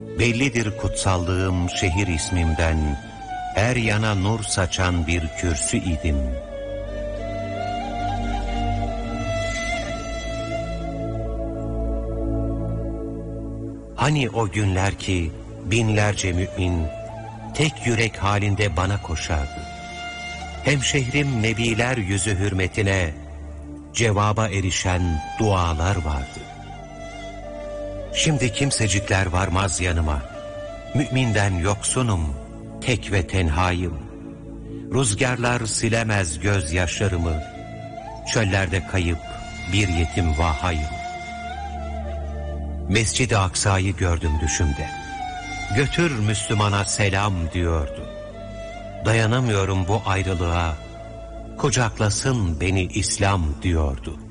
Bellidir kutsallığım şehir ismimden, her yana nur saçan bir kürsü idim. Hani o günler ki binlerce mümin tek yürek halinde bana koşardı. Hemşehrim nebiler yüzü hürmetine cevaba erişen dualar vardı. Şimdi kimsecikler varmaz yanıma. Müminden yoksunum, tek ve tenhayım. Rüzgarlar silemez gözyaşlarımı. Çöllerde kayıp bir yetim vahayım. Mescid-i Aksa'yı gördüm düşümde. Götür Müslümana selam diyordu. Dayanamıyorum bu ayrılığa. Kucaklasın beni İslam diyordu.